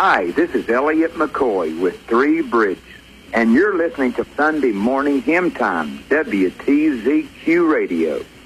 Hi, this is Elliot McCoy with Three Bridges, and you're listening to Sunday Morning Hymn Time, WTZQ Radio.